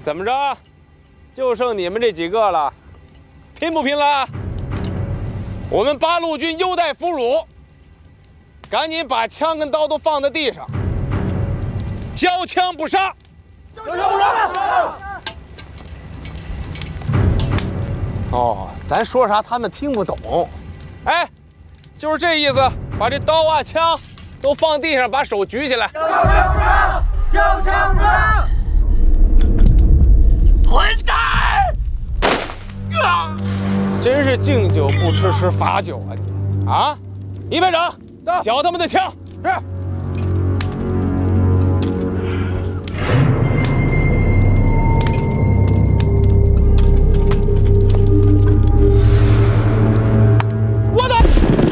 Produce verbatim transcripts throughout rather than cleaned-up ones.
怎么着？就剩你们这几个了，拼不拼了？我们八路军优待俘虏，赶紧把枪跟刀都放在地上，交枪不杀。交枪不杀。哦，咱说啥他们听不懂。哎，就是这意思，把这刀啊枪都放地上，把手举起来。交枪不杀！交枪不杀！混蛋！啊！真是敬酒不吃吃罚酒啊你！啊！一排长，缴他们的枪。是。我的。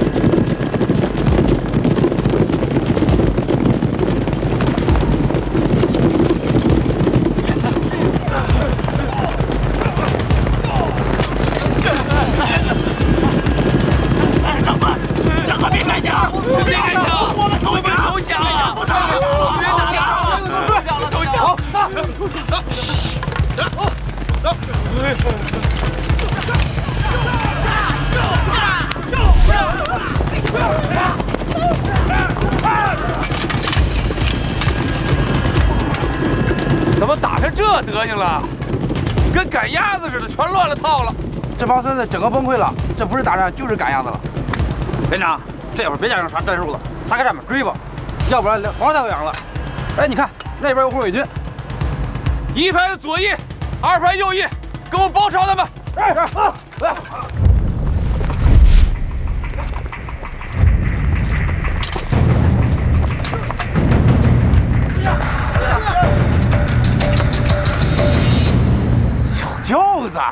怎么打成这德行了？跟赶鸭子似的，全乱了套了。 这帮孙子整个崩溃了，这不是打仗就是赶鸭子了。连长，这会儿别讲究啥战术了，撒开战吧，追吧，要不然连黄菜都扬了。哎，你看那边有护卫军， 一排的左翼，二排右翼，给我包抄他们。哎，好，来。小舅子，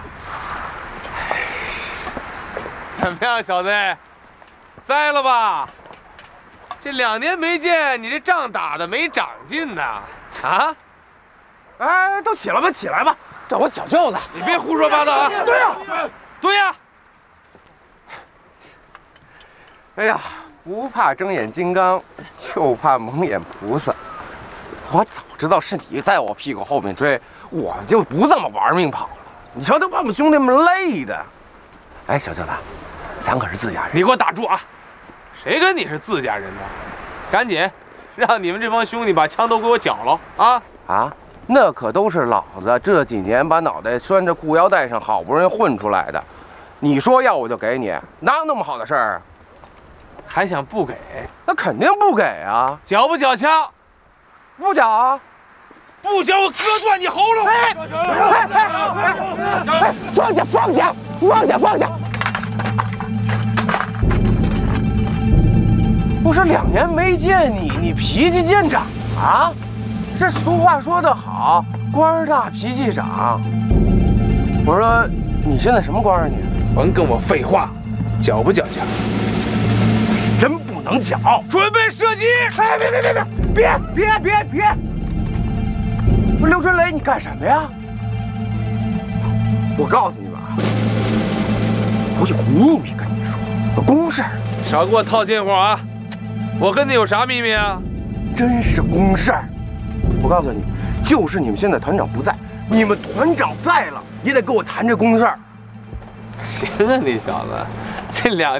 怎么样，小子？栽了吧？这两年没见，你这仗打的没长进呐？啊？ 哎，都起来吧，起来吧，这我小舅子。 你别胡说八道啊！ 对呀， 对呀。 哎呀，不怕睁眼金刚，就怕蒙眼菩萨。我早知道是你在我屁股后面追，我就不这么玩命跑了。你瞧，都把我们兄弟们累的。哎，小舅子，咱可是自家人。 你给我打住啊！谁跟你是自家人呢？赶紧让你们这帮兄弟把枪都给我缴了啊！ 啊，那可都是老子这几年把脑袋拴着裤腰带上，好不容易混出来的。你说要我就给你，哪有那么好的事儿？ 还想不给？ 那肯定不给啊！ 缴不缴枪？ 不缴啊！ 不缴我割断你喉咙！ 哎哎哎！放下放下放下放下！不是两年没见你，你脾气见长啊？这俗话说得好，官儿大脾气长。我说你现在什么官啊你？ 甭跟我废话，缴不缴枪？ 真不能缴！ 准备射击！ 哎，别别别别别别别别！不是刘春雷，你干什么呀？我告诉你们啊，我有秘密跟你说，有公事。 少给我套近乎啊！我跟你有啥秘密啊？ 真是公事儿。我告诉你，就是你们现在团长不在，你们团长在了也得跟我谈这公事儿。 行啊，你小子，这两。